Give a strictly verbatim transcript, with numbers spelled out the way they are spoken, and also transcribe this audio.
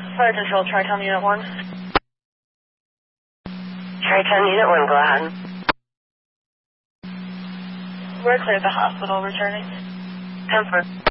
Fire Control, Tri-Town Unit one. Tri-Town Unit one, go ahead. We're clear at the hospital, returning. ten four.